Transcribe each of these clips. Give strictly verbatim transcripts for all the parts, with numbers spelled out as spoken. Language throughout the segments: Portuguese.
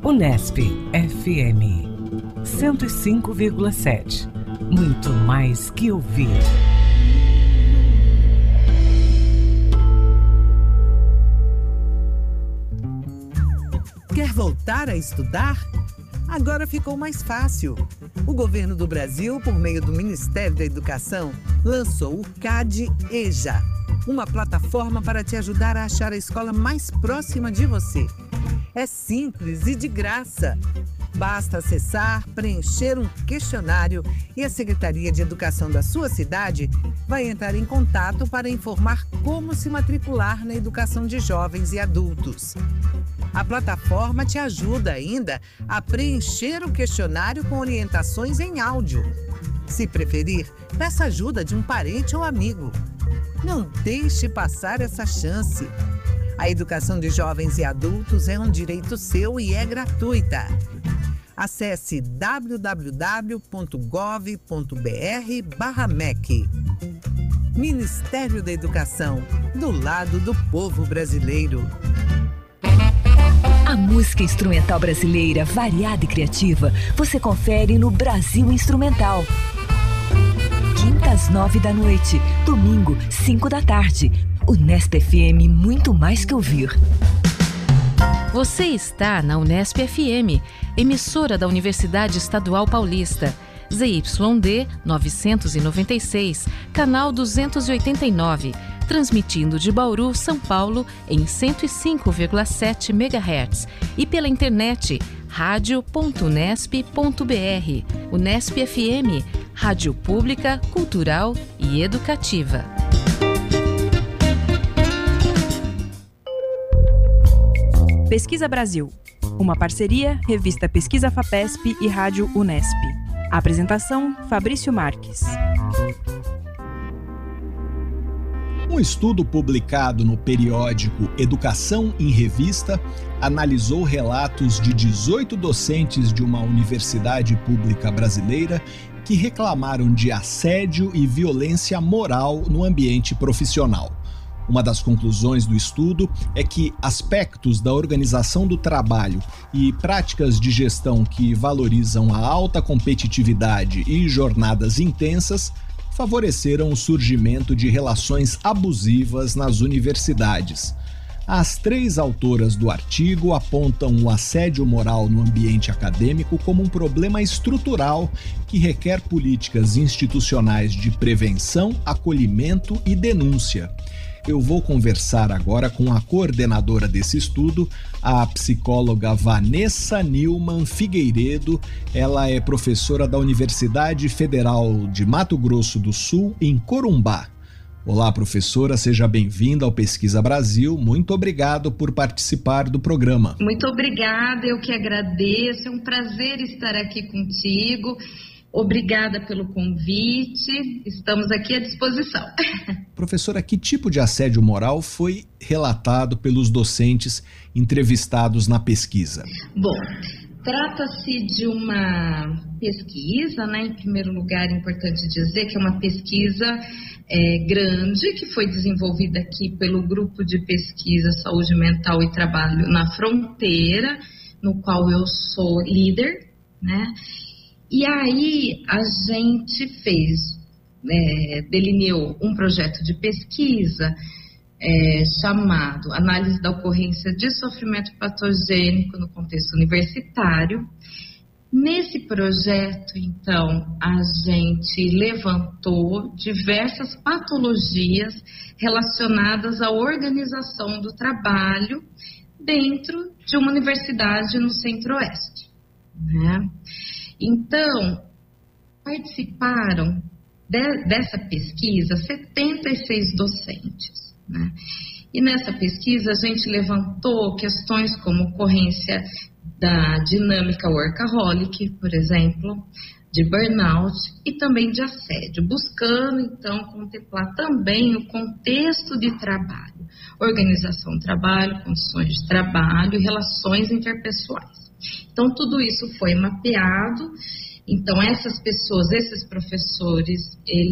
Unesp F M cento e cinco vírgula sete. Muito mais que ouvir. Quer voltar a estudar? Agora ficou mais fácil. O governo do Brasil, por meio do Ministério da Educação, lançou o CADE-EJA, uma plataforma para te ajudar a achar a escola mais próxima de você. É simples e de graça. Basta acessar, preencher um questionário e a Secretaria de Educação da sua cidade vai entrar em contato para informar como se matricular na educação de jovens e adultos. A plataforma te ajuda ainda a preencher o questionário com orientações em áudio. Se preferir, peça ajuda de um parente ou amigo. Não deixe passar essa chance. A educação de jovens e adultos é um direito seu e é gratuita. Acesse w w w ponto gov ponto b r barra M E C. Ministério da Educação, do lado do povo brasileiro. A música instrumental brasileira, variada e criativa, você confere no Brasil Instrumental. Quinta às nove da noite, domingo, cinco da tarde. Unesp F M, muito mais que ouvir. Você está na Unesp F M, emissora da Universidade Estadual Paulista. Z Y D novecentos e noventa e seis, canal duzentos e oitenta e nove, transmitindo de Bauru, São Paulo, em cento e cinco vírgula sete megahertz e pela internet rádio ponto unesp ponto b r. Unesp F M, rádio pública, cultural e educativa. Pesquisa Brasil, uma parceria, revista Pesquisa FAPESP e Rádio Unesp. Apresentação, Fabrício Marques. Um estudo publicado no periódico Educação em Revista analisou relatos de dezoito docentes de uma universidade pública brasileira que reclamaram de assédio e violência moral no ambiente profissional. Uma das conclusões do estudo é que aspectos da organização do trabalho e práticas de gestão que valorizam a alta competitividade e jornadas intensas favoreceram o surgimento de relações abusivas nas universidades. As três autoras do artigo apontam o assédio moral no ambiente acadêmico como um problema estrutural que requer políticas institucionais de prevenção, acolhimento e denúncia. Eu vou conversar agora com a coordenadora desse estudo, a psicóloga Vanessa Nilman Figueiredo. Ela é professora da Universidade Federal de Mato Grosso do Sul, em Corumbá. Olá, professora, seja bem-vinda ao Pesquisa Brasil. Muito obrigado por participar do programa. Muito obrigada, eu que agradeço. É um prazer estar aqui contigo. Obrigada pelo convite, estamos aqui à disposição. Professora, que tipo de assédio moral foi relatado pelos docentes entrevistados na pesquisa? Bom, trata-se de uma pesquisa, né? Em primeiro lugar, é importante dizer que é uma pesquisa é, grande, que foi desenvolvida aqui pelo Grupo de Pesquisa Saúde Mental e Trabalho na Fronteira, no qual eu sou líder, né? E aí a gente fez, é, delineou um projeto de pesquisa é, chamado Análise da Ocorrência de Sofrimento Patogênico no Contexto Universitário. Nesse projeto, então, a gente levantou diversas patologias relacionadas à organização do trabalho dentro de uma universidade no Centro-Oeste, né? Então, participaram de, dessa pesquisa setenta e seis docentes, né? E nessa pesquisa a gente levantou questões como ocorrência da dinâmica workaholic, por exemplo, de burnout e também de assédio, buscando então contemplar também o contexto de trabalho, organização do trabalho, condições de trabalho e relações interpessoais. Então, tudo isso foi mapeado. Então, essas pessoas, esses professores,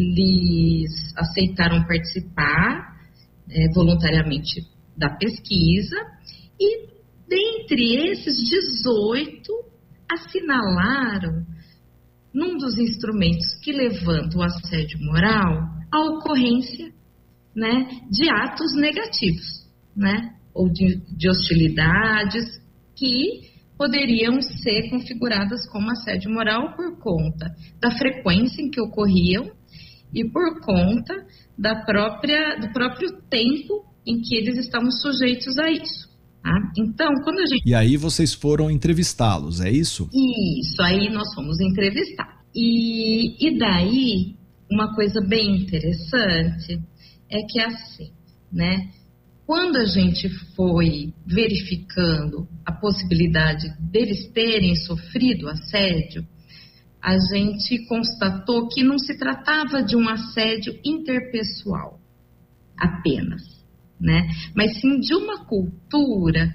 eles aceitaram participar é, voluntariamente da pesquisa e, dentre Dentre esses dezoito, assinalaram, num dos instrumentos que levantam o assédio moral, a ocorrência, né, de atos negativos, né, ou de, de hostilidades que poderiam ser configuradas como assédio moral por conta da frequência em que ocorriam e por conta da própria, do próprio tempo em que eles estavam sujeitos a isso. Tá? Então, quando a gente... E aí vocês foram entrevistá-los, é isso? Isso, aí nós fomos entrevistar. E, e daí, uma coisa bem interessante é que é assim, né? Quando a gente foi verificando a possibilidade deles terem sofrido assédio, a gente constatou que não se tratava de um assédio interpessoal apenas, né? Mas sim de uma cultura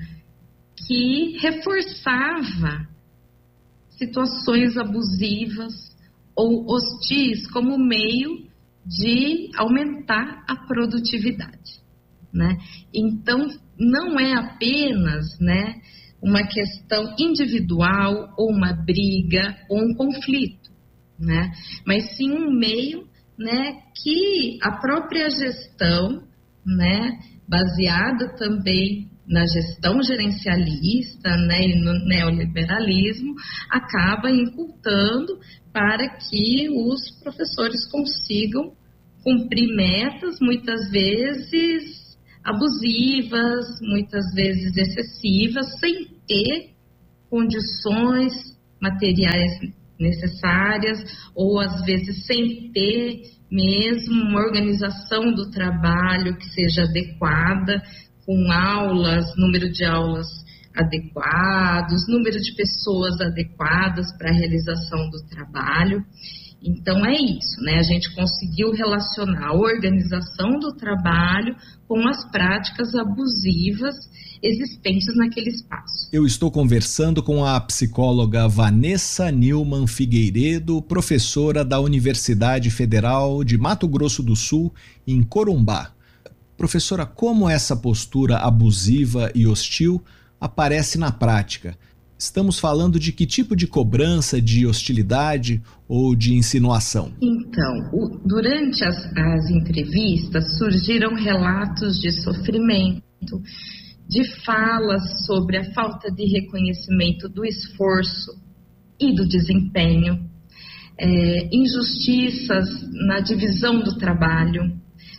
que reforçava situações abusivas ou hostis como meio de aumentar a produtividade, né? Então, não é apenas, né, uma questão individual ou uma briga ou um conflito, né? Mas sim um meio, né, que a própria gestão, né, baseada também na gestão gerencialista, né, e no neoliberalismo, acaba incultando para que os professores consigam cumprir metas, muitas vezes abusivas, muitas vezes excessivas, sem ter condições materiais necessárias, ou às vezes sem ter mesmo uma organização do trabalho que seja adequada, com aulas, número de aulas adequados, número de pessoas adequadas para a realização do trabalho. Então é isso, né? A gente conseguiu relacionar a organização do trabalho com as práticas abusivas existentes naquele espaço. Eu estou conversando com a psicóloga Vanessa Nilman Figueiredo, professora da Universidade Federal de Mato Grosso do Sul, em Corumbá. Professora, como essa postura abusiva e hostil aparece na prática? Estamos falando de que tipo de cobrança, de hostilidade ou de insinuação? Então, o, durante as, as entrevistas surgiram relatos de sofrimento, de falas sobre a falta de reconhecimento do esforço e do desempenho, é, injustiças na divisão do trabalho,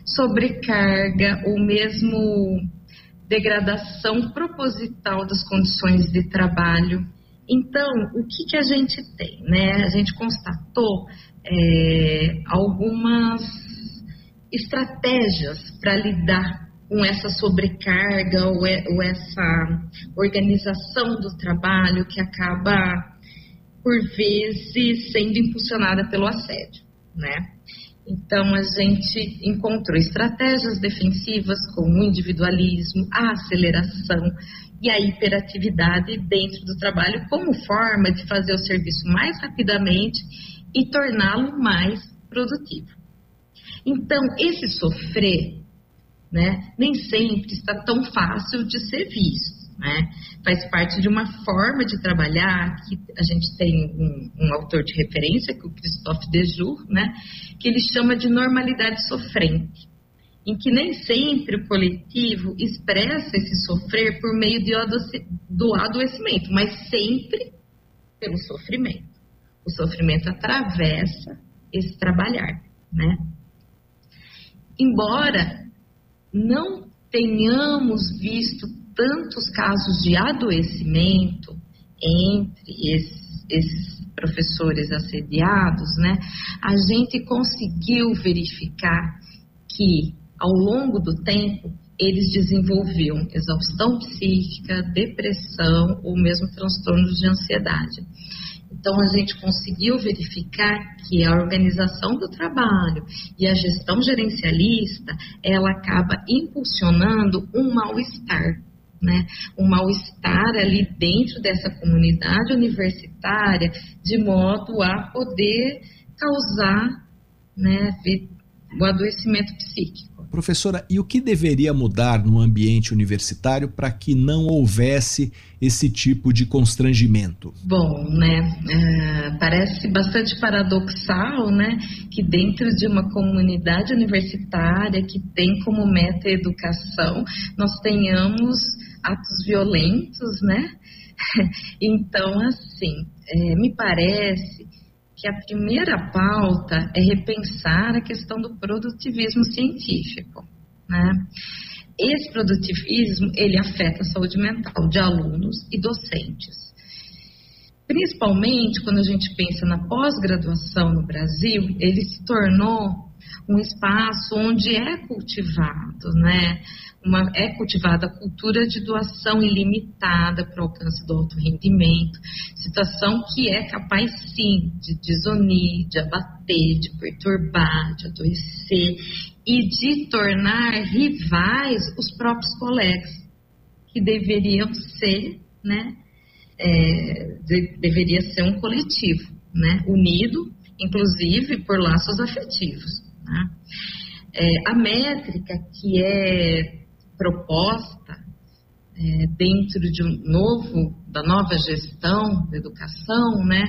sobrecarga ou mesmo degradação proposital das condições de trabalho. Então, o que, que a gente tem, né? A gente constatou é, algumas estratégias para lidar com essa sobrecarga ou, é, ou essa organização do trabalho que acaba, por vezes, sendo impulsionada pelo assédio, né? Então, a gente encontrou estratégias defensivas como o individualismo, a aceleração e a hiperatividade dentro do trabalho como forma de fazer o serviço mais rapidamente e torná-lo mais produtivo. Então, esse sofrer, né, nem sempre está tão fácil de ser visto, né? Faz parte de uma forma de trabalhar, que a gente tem um, um autor de referência, que é o Christophe Dejour, né, que ele chama de normalidade sofrente, em que nem sempre o coletivo expressa esse sofrer por meio de adoce, do adoecimento, mas sempre pelo sofrimento. O sofrimento atravessa esse trabalhar, né? Embora não tenhamos visto tantos casos de adoecimento entre esses, esses professores assediados, né, a gente conseguiu verificar que, ao longo do tempo, eles desenvolviam exaustão psíquica, depressão ou mesmo transtornos de ansiedade. Então, a gente conseguiu verificar que a organização do trabalho e a gestão gerencialista, ela acaba impulsionando um mal-estar, né? Um mal-estar ali dentro dessa comunidade universitária, de modo a poder causar, né, o adoecimento psíquico. Professora, e o que deveria mudar no ambiente universitário para que não houvesse esse tipo de constrangimento? Bom, né, é, parece bastante paradoxal, né, que dentro de uma comunidade universitária que tem como meta a educação, nós tenhamos atos violentos, né? Então, assim, é, me parece que a primeira pauta é repensar a questão do produtivismo científico, né? Esse produtivismo, ele afeta a saúde mental de alunos e docentes. Principalmente quando a gente pensa na pós-graduação no Brasil, ele se tornou um espaço onde é cultivado, né? Uma, é cultivada a cultura de doação ilimitada para o alcance do alto rendimento, situação que é capaz, sim, de desunir, de abater, de perturbar, de adoecer e de tornar rivais os próprios colegas, que deveriam ser, né, é, de, deveria ser um coletivo, né, unido, inclusive, por laços afetivos, né? É, a métrica que é proposta é, dentro de um novo, da nova gestão da educação, né,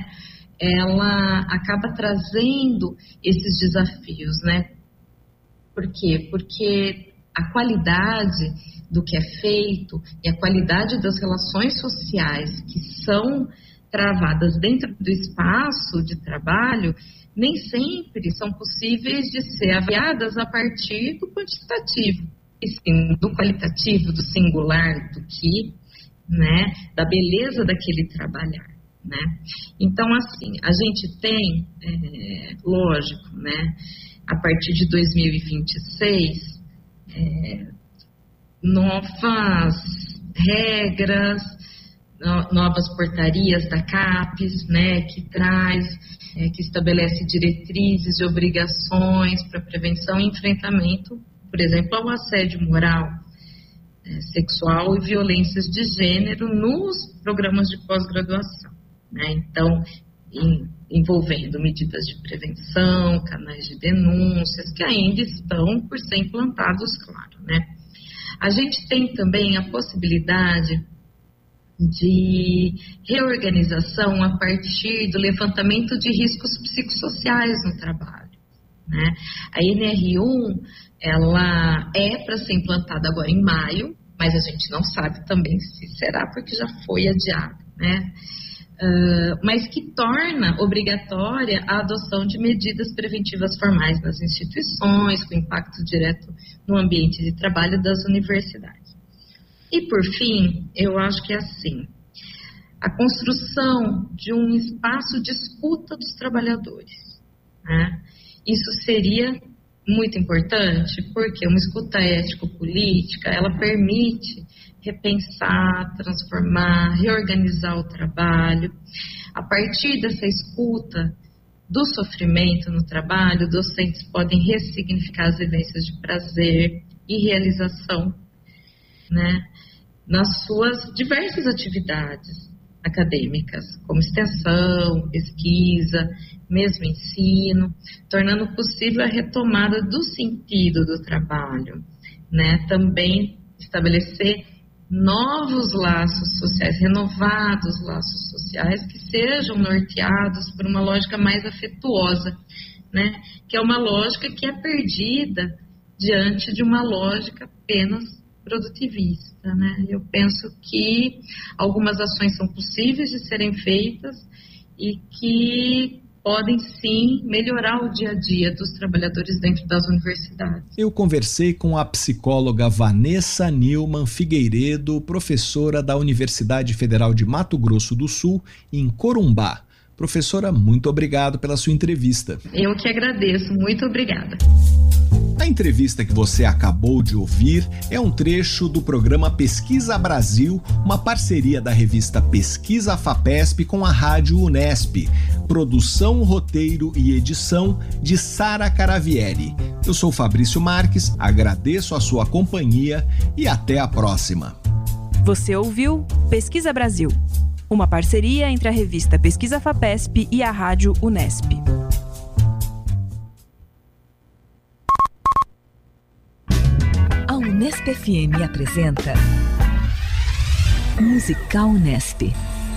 ela acaba trazendo esses desafios, né? Por quê? Porque a qualidade do que é feito e a qualidade das relações sociais que são travadas dentro do espaço de trabalho nem sempre são possíveis de ser avaliadas a partir do quantitativo, e sim do qualitativo, do singular, do que, né, da beleza daquele trabalhar, né? Então, assim, a gente tem, é, lógico, né, a partir de dois mil e vinte e seis, é, novas regras, no, novas portarias da CAPES, né, que traz, é, que estabelece diretrizes e obrigações para prevenção e enfrentamento, por exemplo, ao assédio moral, é, sexual e violências de gênero nos programas de pós-graduação, né? Então, em, envolvendo medidas de prevenção, canais de denúncias, que ainda estão por ser implantados, claro, né? A gente tem também a possibilidade de reorganização a partir do levantamento de riscos psicossociais no trabalho, né? A N R um, ela é para ser implantada agora em maio, mas a gente não sabe também se será, porque já foi adiada, né? Uh, mas que torna obrigatória a adoção de medidas preventivas formais nas instituições, com impacto direto no ambiente de trabalho das universidades. E, por fim, eu acho que é assim, a construção de um espaço de escuta dos trabalhadores, né? Isso seria muito importante, porque uma escuta ético-política, ela permite repensar, transformar, reorganizar o trabalho. A partir dessa escuta do sofrimento no trabalho, docentes podem ressignificar as vivências de prazer e realização, né, nas suas diversas atividades acadêmicas, como extensão, pesquisa, mesmo ensino, tornando possível a retomada do sentido do trabalho, né? Também estabelecer novos laços sociais, renovados laços sociais que sejam norteados por uma lógica mais afetuosa, né? Que é uma lógica que é perdida diante de uma lógica apenas produtivista, né? Eu penso que algumas ações são possíveis de serem feitas e que podem sim melhorar o dia a dia dos trabalhadores dentro das universidades. Eu conversei com a psicóloga Vanessa Nilman Figueiredo, professora da Universidade Federal de Mato Grosso do Sul, em Corumbá. Professora, muito obrigado pela sua entrevista. Eu que agradeço, muito obrigada. A entrevista que você acabou de ouvir é um trecho do programa Pesquisa Brasil, uma parceria da revista Pesquisa FAPESP com a Rádio Unesp. Produção, roteiro e edição de Sara Caravieri. Eu sou Fabrício Marques, agradeço a sua companhia e até a próxima. Você ouviu Pesquisa Brasil, uma parceria entre a revista Pesquisa FAPESP e a Rádio Unesp. Unesp F M apresenta Musical Unesp.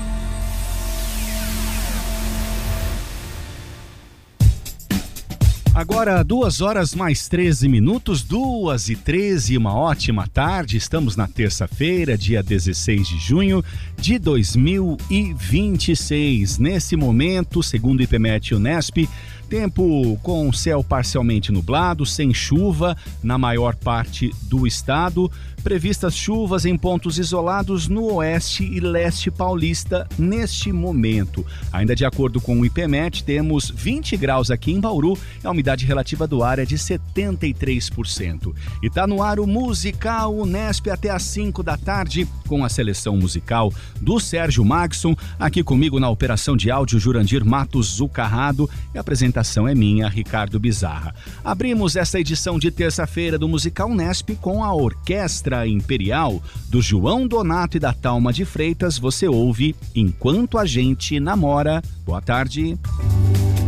Agora, duas horas mais treze minutos, duas e treze, uma ótima tarde. Estamos na terça-feira, dia dezesseis de junho de dois mil e vinte e seis. Nesse momento, segundo o IPMET Unesp, tempo com céu parcialmente nublado, sem chuva na maior parte do estado. Previstas chuvas em pontos isolados no oeste e leste paulista neste momento. Ainda de acordo com o IPMET, temos vinte graus aqui em Bauru e a umidade relativa do ar é de setenta e três por cento. E está no ar o Musical Unesp até às cinco da tarde, com a seleção musical do Sérgio Magson. Aqui comigo na operação de áudio, Jurandir Matos Zucarrado, e a apresentação é minha, Ricardo Bizarra. Abrimos essa edição de terça-feira do Musical Unesp com a Orquestra Imperial do João Donato e da Thalma de Freitas. Você ouve Enquanto a Gente Namora. Boa tarde.